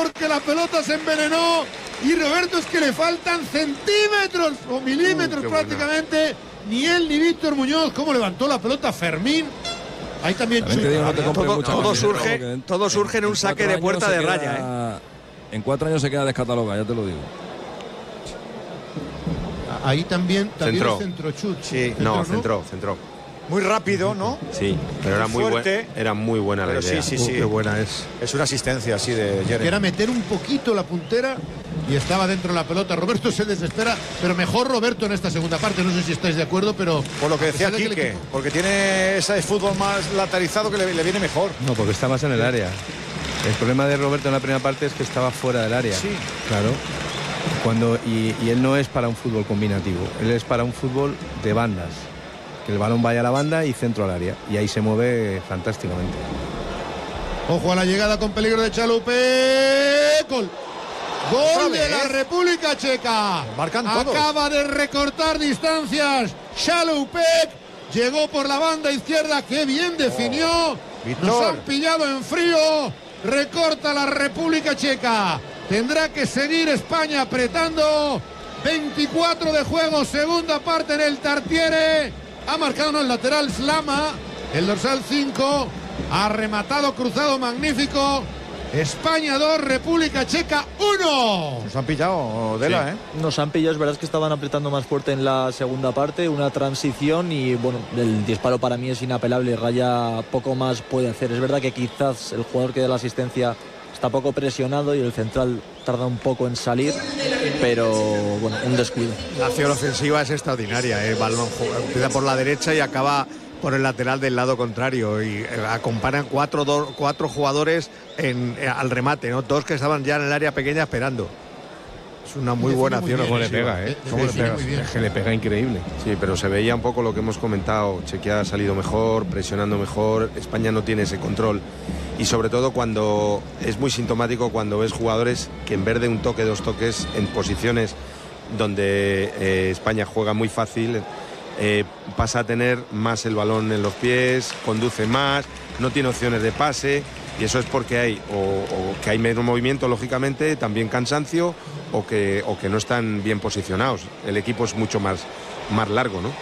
porque la pelota se envenenó y Roberto, es que le faltan centímetros o milímetros prácticamente. Ni él ni Víctor Muñoz. ¿Cómo levantó la pelota Fermín? Ahí también todo surge en un saque de puerta de raya. En 4 años se queda descatalogado, ya te lo digo. Ahí también centró. Centrochut. Sí, centró. Muy rápido, ¿no? Sí, pero era muy buena la idea. Sí. Qué buena es. Es una asistencia así de Jeremy. Que era meter un poquito la puntera y estaba dentro de la pelota. Roberto se desespera, pero mejor Roberto en esta segunda parte. No sé si estáis de acuerdo, pero... Por lo que decía Quique, porque tiene ese fútbol más lateralizado que le viene mejor. No, porque está más en el área. El problema de Roberto en la primera parte es que estaba fuera del área. Sí. Claro. Y él no es para un fútbol combinativo, él es para un fútbol de bandas. Que el balón vaya a la banda y centro al área. Y ahí se mueve fantásticamente. Ojo a la llegada con peligro de Chalupé. Gol. Gol de la República Checa. Marcan todos. Acaba de recortar distancias. Chalupé llegó por la banda izquierda. Qué bien definió. Nos han pillado en frío. Recorta la República Checa. Tendrá que seguir España apretando. 24 de juego, segunda parte en el Tartiere. Ha marcado el lateral Slama, el dorsal 5. Ha rematado cruzado magnífico. España 2, República Checa 1. Nos han pillado, Dela, sí. Nos han pillado, es verdad que estaban apretando más fuerte en la segunda parte, una transición y bueno, el disparo para mí es inapelable, Raya poco más puede hacer. Es verdad que quizás el jugador que da la asistencia está poco presionado y el central tarda un poco en salir, pero bueno, un descuido. La acción ofensiva es extraordinaria, el balón empieza por la derecha y acaba por el lateral del lado contrario y acompañan cuatro jugadores al remate, ¿no? 2 que estaban ya en el área pequeña esperando. Es una muy buena acción. ¿Cómo le pega, ¿Cómo le pega? Es que le pega increíble. Sí, pero se veía un poco lo que hemos comentado. Chequia ha salido mejor, presionando mejor. España no tiene ese control. Y sobre todo cuando es muy sintomático cuando ves jugadores que en vez de un toque, 2 toques en posiciones donde España juega muy fácil, pasa a tener más el balón en los pies, conduce más, no tiene opciones de pase, y eso es porque hay o que hay menos movimiento, lógicamente, también cansancio, o que no están bien posicionados. El equipo es mucho más largo, ¿no?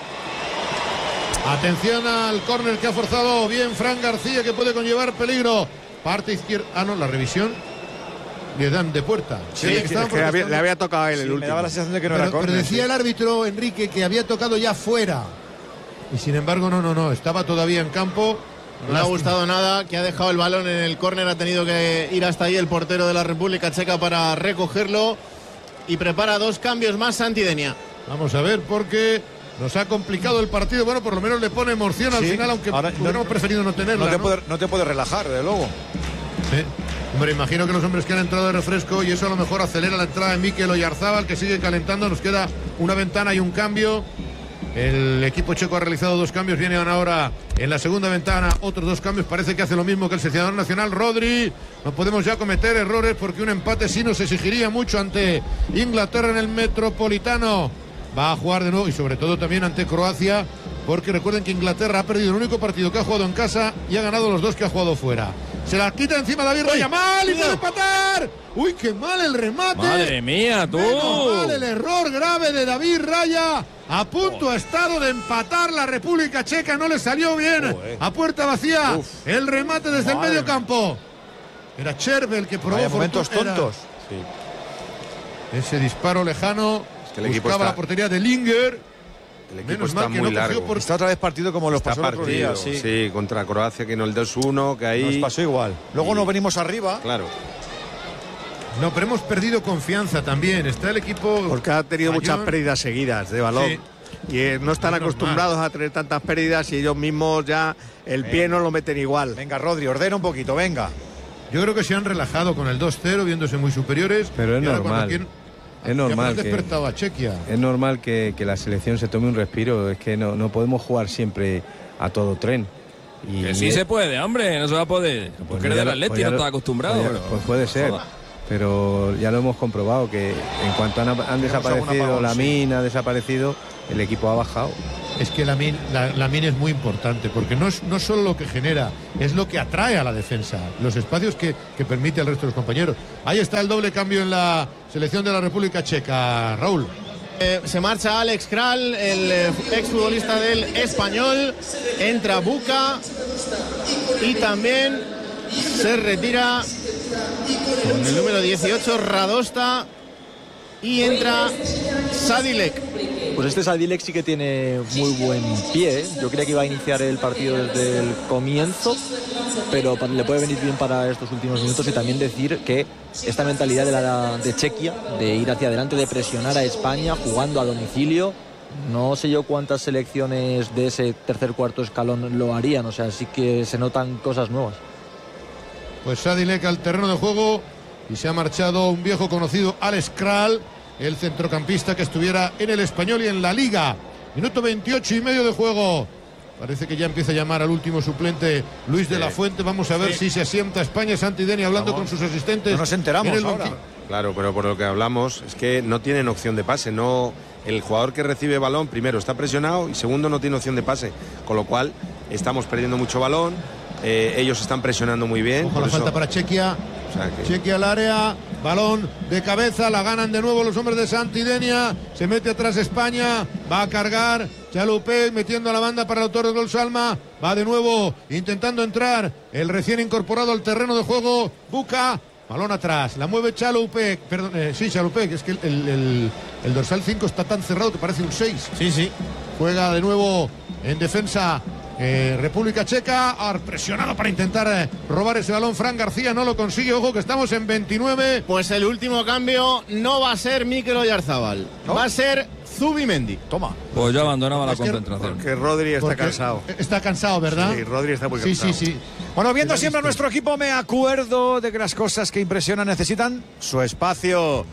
Atención al córner que ha forzado bien Fran García, que puede conllevar peligro. Parte izquierda. No, la revisión le dan de puerta. Sí, es que le había tocado a él el último. Me daba la sensación de que no era córner. Pero decía el árbitro, Enrique, que había tocado ya fuera. Y sin embargo, no. Estaba todavía en campo. No le ha gustado nada, que ha dejado el balón en el córner. Ha tenido que ir hasta ahí el portero de la República Checa para recogerlo. Y prepara 2 cambios más Santi Denia. Vamos a ver, porque nos ha complicado el partido. Bueno, por lo menos le pone emoción al final, aunque hubiéramos preferido no tenerla. No te puedes relajar, de luego. Hombre, imagino que los hombres que han entrado de refresco, y eso a lo mejor acelera la entrada de Mikel Oyarzábal, que sigue calentando. Nos queda una ventana y un cambio. El equipo checo ha realizado 2 cambios. Vienen ahora en la segunda ventana otros 2 cambios. Parece que hace lo mismo que el seleccionador nacional, Rodri. No podemos ya cometer errores porque un empate sí nos exigiría mucho ante Inglaterra en el Metropolitano. Va a jugar de nuevo y sobre todo también ante Croacia, porque recuerden que Inglaterra ha perdido el único partido que ha jugado en casa y ha ganado los 2 que ha jugado fuera. Se la quita encima David Raya, mal, y puede empatar. Uy, qué mal el remate. Madre mía, tú. Menos mal el error grave de David Raya. A punto ha estado de empatar la República Checa, no le salió bien. A puerta vacía, el remate desde el medio campo. Era Cherve el que probó. Momentos tontos. Sí. Ese disparo lejano. Es que el equipo buscaba la portería de Linger. El equipo está muy largo. Está otra vez partido como los pasó el otro día. Sí, contra Croacia, que no el 2-1, que ahí nos pasó igual. Luego nos venimos arriba. Claro. No, pero hemos perdido confianza también. Está el equipo... Porque ha tenido muchas pérdidas seguidas de balón. Sí. Y no están acostumbrados a tener tantas pérdidas y ellos mismos ya el pie no lo meten igual. Venga, Rodri, ordena un poquito, venga. Yo creo que se han relajado con el 2-0, viéndose muy superiores. Pero es normal. Es normal, despertado a Chequia. Es normal que la selección se tome un respiro. Es que no podemos jugar siempre a todo tren. Y que sí se puede, hombre, no se va a poder. Porque eres del Atleti, no estás acostumbrado. Pues puede ser. Pero ya lo hemos comprobado, que en cuanto han desaparecido, Lamine ha desaparecido, el equipo ha bajado. Es que Lamine es muy importante, porque no solo lo que genera, es lo que atrae a la defensa, los espacios que permite al resto de los compañeros. Ahí está el doble cambio en la selección de la República Checa, Raúl. Se marcha Alex Kral, el exfutbolista del Español. Entra Buca y también se retira con el número 18 Radosta y entra Sadilek. Pues este Sadilek sí que tiene muy buen pie, ¿eh? Yo creía que iba a iniciar el partido desde el comienzo, pero le puede venir bien para estos últimos minutos. Y también decir que esta mentalidad de Chequia, de ir hacia adelante, de presionar a España jugando a domicilio, no sé yo cuántas selecciones de ese tercer cuarto escalón lo harían, o sea, sí que se notan cosas nuevas. Pues Sadilek al terreno de juego y se ha marchado un viejo conocido, Alex Kral, el centrocampista que estuviera en el Español y en la Liga. Minuto 28 y medio de juego. Parece que ya empieza a llamar al último suplente Luis de la Fuente. Vamos a ver si se asienta España. Santideni hablando con sus asistentes. No nos enteramos ahora. Claro, pero por lo que hablamos es que no tienen opción de pase. No, el jugador que recibe balón, primero está presionado y segundo no tiene opción de pase. Con lo cual estamos perdiendo mucho balón. Ellos están presionando muy bien. Ojo, la falta para Chequia. Chequia al área, balón de cabeza, la ganan de nuevo los hombres de Santidenia, se mete atrás España, va a cargar Chalupé metiendo a la banda para el autor del gol Salma, va de nuevo intentando entrar el recién incorporado al terreno de juego Buca, balón atrás, la mueve Chalupé, perdón, sí, Chalupé, que es que el dorsal 5 está tan cerrado que parece un 6. Sí. Juega de nuevo en defensa República Checa, presionado para intentar robar ese balón. Fran García no lo consigue. Ojo que estamos en 29. Pues el último cambio no va a ser Mikel Oyarzábal, ¿no? Va a ser Zubimendi. Toma. Pues ya abandonaba la concentración. Porque Rodri está cansado. Está cansado, ¿verdad? Sí, Rodri está muy cansado. Sí. Bueno, viendo siempre a nuestro equipo, me acuerdo de que las cosas que impresionan necesitan su espacio.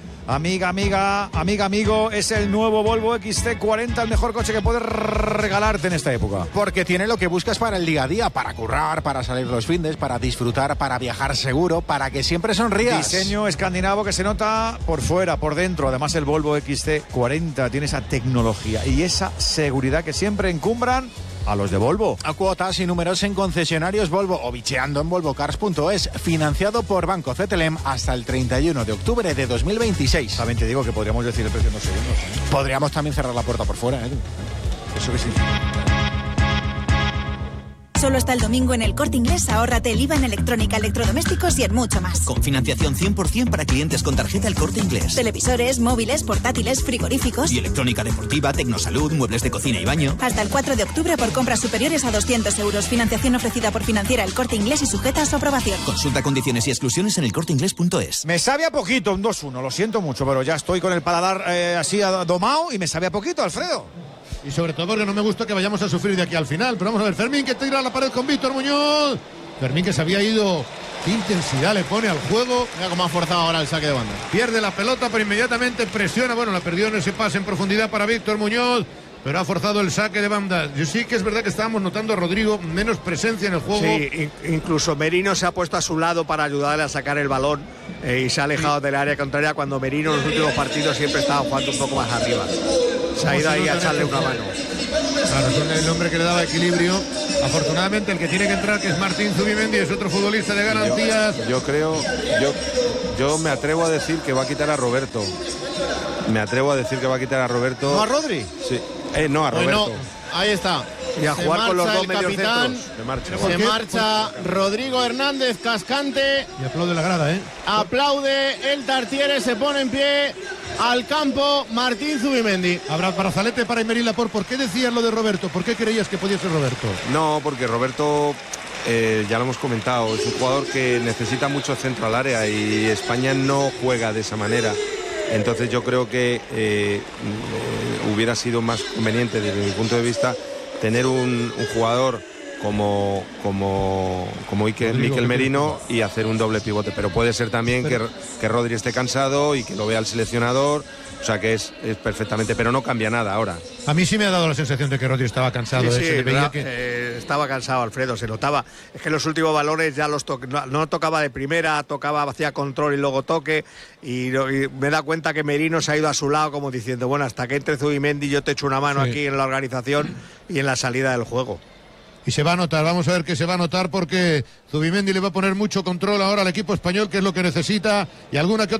Amigo, es el nuevo Volvo XC40, el mejor coche que puedes regalarte en esta época. Porque tiene lo que buscas para el día a día, para currar, para salir los findes, para disfrutar, para viajar seguro, para que siempre sonrías. Diseño escandinavo que se nota por fuera, por dentro. Además, el Volvo XC40 tiene esa tecnología y esa seguridad que siempre encumbran a los de Volvo. A cuotas y números en concesionarios Volvo o bicheando en volvocars.es. Financiado por Banco CTLM hasta el 31 de octubre de 2026. También te digo que podríamos decir el precio en 2 segundos. Podríamos también cerrar la puerta por fuera, ¿eh? Eso que sí. Solo hasta el domingo en El Corte Inglés ahórrate el IVA en electrónica, electrodomésticos y en mucho más. Con financiación 100% para clientes con tarjeta El Corte Inglés. Televisores, móviles, portátiles, frigoríficos. Y electrónica deportiva, tecnosalud, muebles de cocina y baño. Hasta el 4 de octubre por compras superiores a 200 euros. Financiación ofrecida por Financiera El Corte Inglés y sujeta a su aprobación. Consulta condiciones y exclusiones en elcorteinglés.es. Me sabe a poquito un 2-1, lo siento mucho, pero ya estoy con el paladar así domado y me sabe a poquito, Alfredo. Y sobre todo porque no me gusta que vayamos a sufrir de aquí al final. Pero vamos a ver, Fermín que tira a la pared con Víctor Muñoz. Fermín que se había ido. ¿Qué intensidad le pone al juego? Mira cómo ha forzado ahora el saque de banda. Pierde la pelota, pero inmediatamente presiona. Bueno, la perdió en ese pase en profundidad para Víctor Muñoz, pero ha forzado el saque de banda. Yo sí que es verdad que estábamos notando a Rodrigo menos presencia en el juego. Sí, incluso Merino se ha puesto a su lado para ayudarle a sacar el balón y se ha alejado del área contraria cuando Merino en los últimos partidos siempre estaba jugando un poco más arriba. Se ha ido ahí a echarle una mano. Claro, es el hombre que le daba equilibrio. Afortunadamente el que tiene que entrar, que es Martín Zubimendi, es otro futbolista de garantías. Yo me atrevo a decir que va a quitar a Roberto. ¿No a Rodri? Sí. No, a Roberto. Bueno, ahí está. Y a jugar con los dos mediocentros. Se marcha Rodrigo Hernández Cascante. Y aplaude la grada, ¿eh? Aplaude el Tartiere, se pone en pie al campo Martín Zubimendi. Habrá Brazalete para Emery Laporte. ¿Por qué decías lo de Roberto? ¿Por qué creías que podía ser Roberto? No, porque Roberto, ya lo hemos comentado, es un jugador que necesita mucho centro al área y España no juega de esa manera. Entonces yo creo que hubiera sido más conveniente desde mi punto de vista tener un jugador como Mikel Merino y hacer un doble pivote. Pero puede ser también que Rodri esté cansado y que lo vea el seleccionador. O sea que es perfectamente, pero no cambia nada ahora. A mí sí me ha dado la sensación de que Rodri estaba cansado. Sí, estaba cansado, Alfredo, se notaba. Es que los últimos balones ya no tocaba de primera, hacía control y luego toque. Y me da cuenta que Merino se ha ido a su lado como diciendo, bueno, hasta que entre Zubimendi yo te echo una mano aquí en la organización y en la salida del juego. Y se va a notar, vamos a ver que se va a notar porque Zubimendi le va a poner mucho control ahora al equipo español, que es lo que necesita, y alguna que otra